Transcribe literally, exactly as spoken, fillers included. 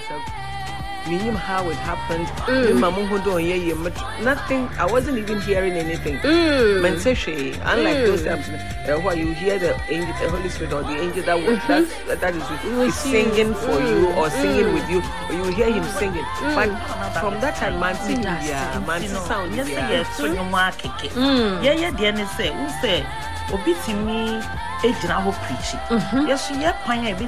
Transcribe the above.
myself. Meaning how it happened. Mm. Nothing. I wasn't even hearing anything. Mm. Unlike mm. those times uh, where you hear the angel, the Holy Spirit or the angel that mm-hmm. that, that is with, is singing for mm. you or singing mm. with you, or you hear him singing. Mm. But from that time, man, singing, yeah, man, sound, yes, yes, so you want to kick it. Yeah, yeah, the end say, who say, Obitimi, age now preaching. Yes, yeah, pioneer.